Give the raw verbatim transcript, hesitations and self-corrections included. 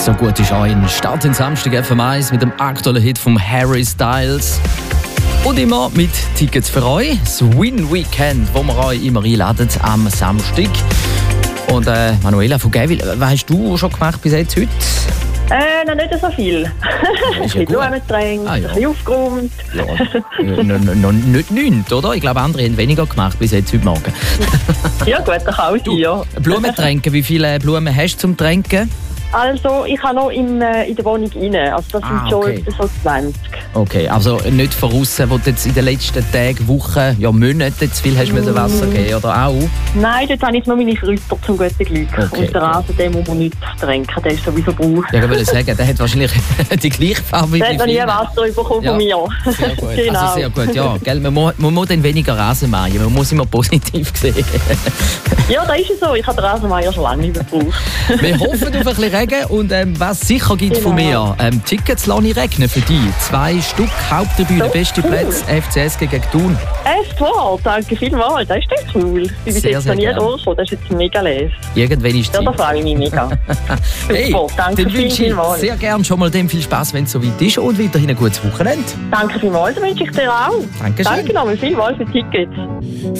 So gut ist ein Start in Samstag F M eins mit dem aktuellen Hit von Harry Styles. Und immer mit Tickets für euch. Das Win Weekend, wo wir euch immer einladen am Samstag. Und äh, Manuela von Gävil, was hast du schon gemacht bis jetzt heute? Äh, noch nicht so viel. Ein bisschen Blumen getränkt, ah, ja. ein bisschen aufgeräumt. Ja, äh, noch, noch nicht nichts, oder? Ich glaube, andere haben weniger gemacht bis jetzt heute Morgen. Ja gut, das kann auch sein, ja. Blumen tränken, wie viele Blumen hast du zum Tränken? Also, ich habe noch in, äh, in der Wohnung rein. Also das Ah, sind schon okay. etwa so zwanzig. Okay, also nicht von außen, wo du jetzt in den letzten Tagen, Wochen, ja Monaten zu viel hast mm. Wasser geben, oder auch? Nein, dort habe ich nur meine Kräuter zum guten Glück. Okay, und der Rasen, den muss man nicht tränken, der ist sowieso braun. Ja, ich würde sagen, der hat wahrscheinlich die gleiche Farbe wie der hat noch nie viele. Wasser bekommen Ja. von mir. Sehr gut, Genau. also sehr gut, ja. Gell? Man, muss, man muss dann weniger Rasen mähen, man muss immer positiv sehen. Ja, da ist es so. Ich habe den Rasenmäher schon lange nicht mehr gebraucht. Wir hoffen auf ein bisschen Regen und ähm, was sicher gibt Genau. von mir, ähm, Tickets lasse ich regnen für dich. Zwei Stück, Haupttribüne, So beste cool. Plätze, F C S gegen Thun. Echt wahr, danke vielmals. Das ist echt cool. Ich bin bis Sehr, jetzt sehr noch nie gerne. durchgekommen. Das ist jetzt mega les. Irgendwann ist Ja, da Zeit. freue ich mich mega. Hey, Super, danke dann viel, wünsche ich vielmals. sehr gerne schon mal dem viel Spass, wenn es soweit ist und weiterhin ein gutes Wochenende. Danke vielmals, das wünsche ich dir auch. Dankeschön. Danke nochmal vielmals für die Tickets.